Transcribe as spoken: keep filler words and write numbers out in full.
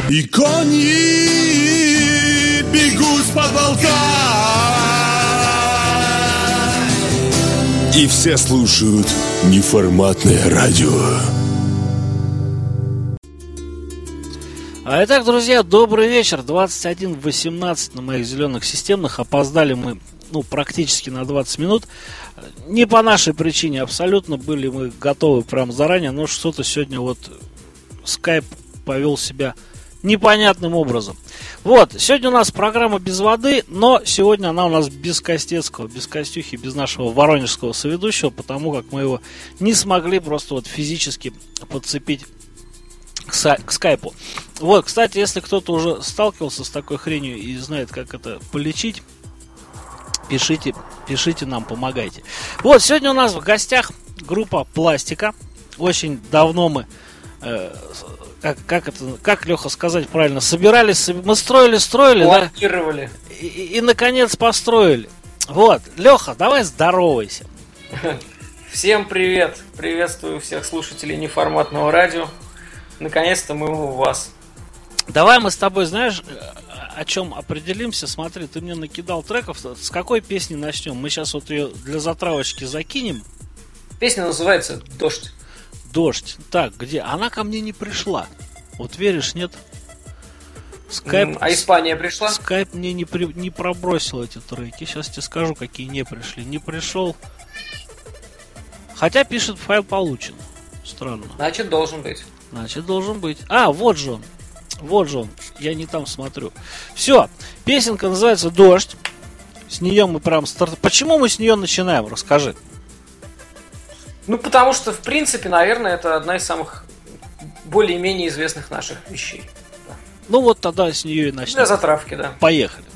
И кони бегут с потолка. И все слушают неформатное радио. А итак, друзья, добрый вечер. двадцать один восемнадцать на моих зеленых системных. Опоздали мы, ну, практически на двадцать минут. Не по нашей причине абсолютно. Были мы готовы прям заранее, но что-то сегодня вот Skype повел себя непонятным образом. Вот, сегодня у нас программа без воды, но сегодня она у нас без Костецкого, без Костюхи, без нашего воронежского соведущего, потому как мы его не смогли просто вот физически подцепить к, са- к скайпу. Вот, кстати, если кто-то уже сталкивался с такой хренью и знает, как это полечить, пишите, пишите нам, помогайте. Вот, сегодня у нас в гостях группа Пластика. Очень давно мы э, Как, как это, как, Леха, сказать правильно? Собирались, мы строили, строили, планировали. Да? И, и, и, наконец, построили. Вот, Леха, давай здоровайся. Всем привет. Приветствую всех слушателей неформатного радио. Наконец-то мы у вас. Давай мы с тобой, знаешь, о чем определимся? Смотри, ты мне накидал треков. С какой песни начнем? Мы сейчас вот ее для затравочки закинем. Песня называется «Дождь». Дождь. Так, где? Она ко мне не пришла. Вот веришь, нет? Скайп, а Испания пришла? Скайп мне не, при, не пробросил эти треки. Сейчас тебе скажу, какие не пришли. Не пришел. Хотя пишет, файл получен. Странно. Значит, должен быть. Значит, должен быть. А, вот же он. Вот же он. Я не там смотрю. Все. Песенка называется «Дождь». С нее мы прям старт... Почему мы с нее начинаем? Расскажи. Ну, потому что, в принципе, наверное, это одна из самых более-менее известных наших вещей. Ну, вот тогда с нее и начнем. Для затравки, да. Поехали.